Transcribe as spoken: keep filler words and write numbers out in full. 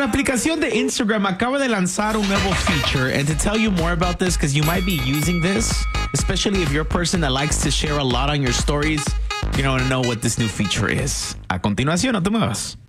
la aplicación de Instagram acaba de lanzar un nuevo feature. And to tell you more about this, because you might be using this, especially if you're a person that likes to share a lot on your stories, you don't know what this new feature is. A continuación, no te muevas.